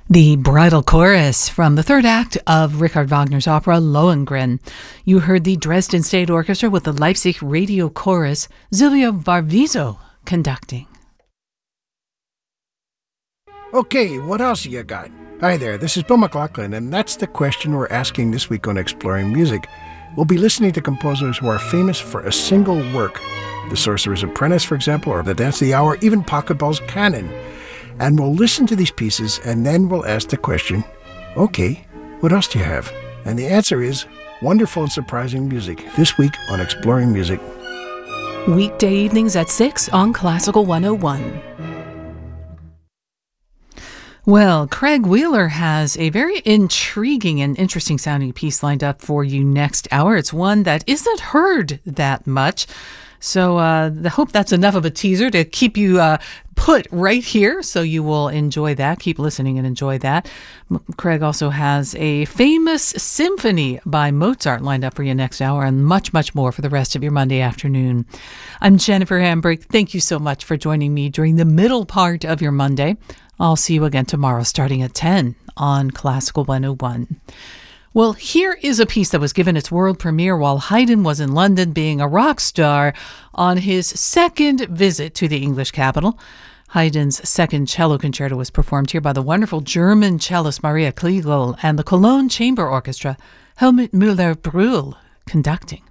The bridal chorus from the third act of Richard Wagner's opera Lohengrin. You heard the Dresden State Orchestra with the Leipzig Radio Chorus, Silvio Varviso conducting. Okay, what else you got? Hi there, this is Bill McLaughlin, and that's the question we're asking this week on Exploring Music. We'll be listening to composers who are famous for a single work. The Sorcerer's Apprentice, for example, or The Dance of the Hour, even Pachelbel's Canon. And we'll listen to these pieces, and then we'll ask the question, okay, what else do you have? And the answer is wonderful and surprising music, this week on Exploring Music. Weekday evenings at 6 on Classical 101. Well, Craig Wheeler has a very intriguing and interesting sounding piece lined up for you next hour. It's one that isn't heard that much. So I hope that's enough of a teaser to keep you put right here, so you will enjoy that. Keep listening and enjoy that. Craig also has a famous symphony by Mozart lined up for you next hour, and much, much more for the rest of your Monday afternoon. I'm Jennifer Hambrick. Thank you so much for joining me during the middle part of your Monday. I'll see you again tomorrow starting at 10 on Classical 101. Well, here is a piece that was given its world premiere while Haydn was in London being a rock star on his second visit to the English capital. Haydn's second cello concerto was performed here by the wonderful German cellist Maria Kliegl and the Cologne Chamber Orchestra, Helmut Müller-Brühl conducting.